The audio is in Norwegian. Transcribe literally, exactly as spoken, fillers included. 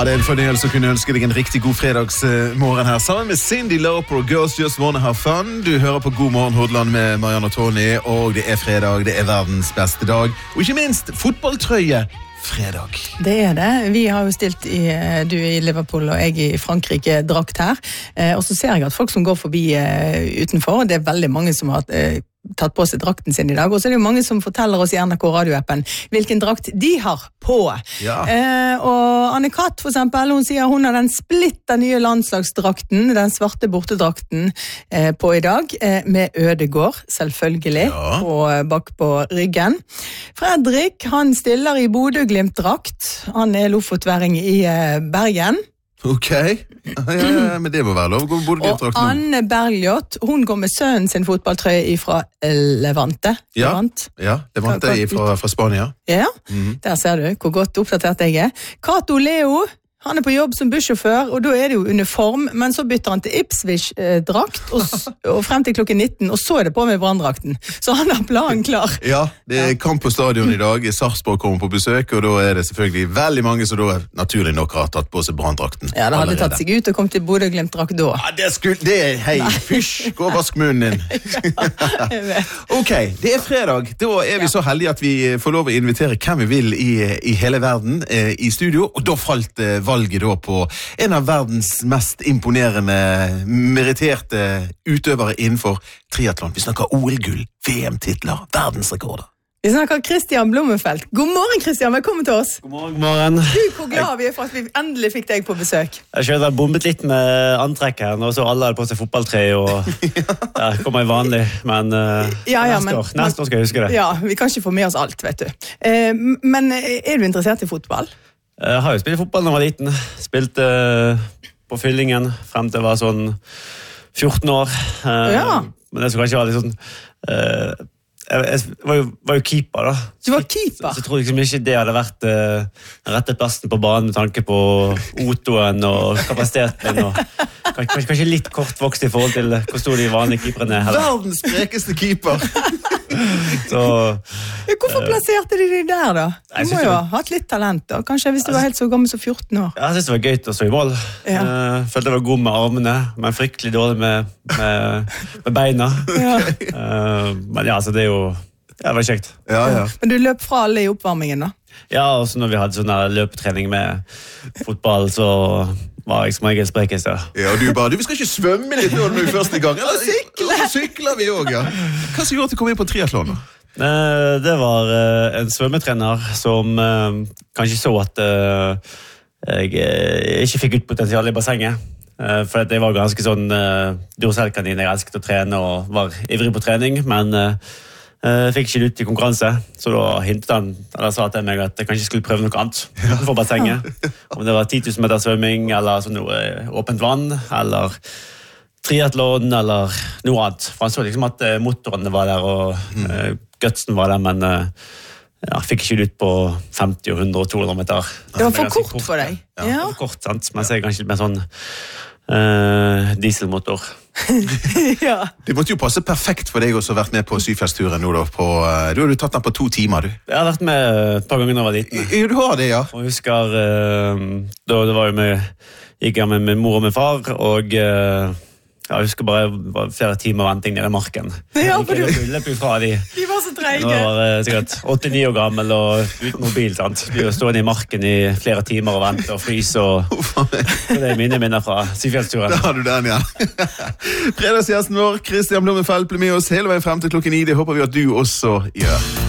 det er en fornøyelse å kunne ønske deg en riktig god fredagsmorgen her sammen med Cyndi Lauper og Girls Just Wanna Have Fun. Du hører på God morgen Hordaland med Marianne og Tony, og det er fredag, det er verdens beste dag, og ikke minst fotballtrøye fredag. Det er det. Vi har jo stilt i, du i Liverpool og jeg i Frankrike drakt her, og så ser jeg at folk som går forbi utenfor, det er veldig mange som har tatt på seg drakten sin i dag, og så er det jo mange som forteller oss i N R K radioappen hvilken drakt de har på. Ja. Eh, og Anne-Kat for eksempel, hun sier hun har den splitter nye landslagsdrakten, den svarte bortedrakten eh, på i dag, eh, med Ødegård, selvfølgelig, ja. og bak på ryggen. Fredrik, han stiller i Bodø-Glimt-drakt, han er lofotværing i eh, Bergen. Ok, ja, ja, men det må være lov. Og Anne Bergljot, hun går med sønnen sin fotballtrøye fra Levante. Ja, Levant. ja Levante fra, fra Spania. Ja, mm. Der ser du hvor godt oppdatert jeg er. Kato Leo, han er på jobb som bussjåfør, og da er det jo uniform, men så bytter han til Ipswich-drakt, og, og frem til klokken nitten, og så er det på med branndrakten. Så han har planen klar. Ja, det er kamp på stadion i dag. Sarpsborg kommer på besøk, og da er det selvfølgelig veldig mange som da naturlig nok har tatt på seg branndrakten. Ja, det hadde tatt seg ut og kom til Bodø-Glimt-drakt da. Ja, det er skuld, det er, hei, fysj, gå og vask munnen din. Ja, jeg vet. Ok, det er fredag. Da er vi så heldige at vi får lov å invitere hvem vi vil i, i hele verden eh, i studio, og da falt eh, valget da på en av verdens mest imponerende, meritterte utøvere innenfor triathlon. Vi snakker O L-gull, V M-titler, verdensrekorder. Vi snakker Christian Blommenfelt. God morgen, Christian. Velkommen til oss. God morgen, god morgen. Gud, hvor glad vi er for at vi endelig fikk deg på besøk. Jeg skjønner, jeg bombet litt med antrekk her, og så alle hadde på seg fotballtre, og der kommer jeg vanlig, men, uh, ja, ja, neste, men år. neste år skal jeg huske det. Ja, vi kan ikke få med oss alt, vet du. Uh, men er du interessert i fotball? Jeg har jo spilt fotball da jeg var liten. Spilte uh, på Fyllingen frem til jeg var sånn fjorten år. Uh, ja. Men det skulle kanskje være litt sånn... Uh, Jeg, jeg var, jo, var jo keeper da. Du var keeper? Så, så jeg tror liksom ikke det hadde vært uh, den rette plassen på banen med tanke på otoen og kapasiteten og kanskje, kanskje litt kort vokst i forhold til hvor stor de vanlige keeperne er. Verdens sprekeste keeper! Så, Hvorfor uh, plasserte de deg der da? Du må jo ha hatt litt talent da. Kanskje hvis du var helt så gammel som fjorten år. Jeg synes det var gøy å stå i mål. Ja. Uh, følte jeg var god med armene, men fryktelig dårlig med, med, med beina. Ja. Uh, men ja, så det er jo det var kjekt. Ja, ja. Men du løp fra alle i oppvarmingen da? Ja, og så når vi hadde sånn der løpetrening med fotball, så var jeg som regel sprekest, ja. Ja, og du bare, du, vi skal ikke svømme litt nå når vi er første gang. Eller sykle! Så sykler vi også, ja. Hva som gjorde at du kom inn på triathlon da? Det var en svømmetrener som kanskje så at jeg ikke fikk ut potensial i bassenget. For jeg var ganske sånn durselkanin, jeg elsket å trene og var ivrig på trening, men jeg fikk ikke ut i konkurranse, så da hintet han, eller sa til meg at jeg kanskje skulle prøve noe annet utenfor bassenget. Om det var ti tusen meter svømming, eller sånn noe åpent vann, eller triathlon, eller noe annet. For han så liksom at motoren var der, og mm. gutsen var der, men ja, fikk ikke ut på femti, hundre og to hundre meter. Det var for kort, kort for deg? Ja, ja. For kort, sant? Men så er det kanskje litt mer sånn uh, dieselmotor. Ja. Det måtte jo passe perfekt for deg også å ha vært med på Syfjellsturen nå da. På, du har du tatt den på to timer, du. Jeg har vært med et par ganger når jeg var liten. Ja, du har det, ja. Og jeg husker, uh, da det var jo med, gikk jeg med min mor og min far, og uh, jeg husker bare var flere timer venting nede i marken. Ja, for du... Jeg løp fra de. De var så treige. Nå var jeg sikkert åtte-ni år gammel og uten mobil, sant? De var stående i marken i flere timer og vente og fryse, og så det er mine minner fra Syfjellsturen. Da har du den, ja. Fredagsgjesten vår, Christian Blommenfelt, ble med oss hele veien frem til klokken ni. Det håper vi at du også gjør.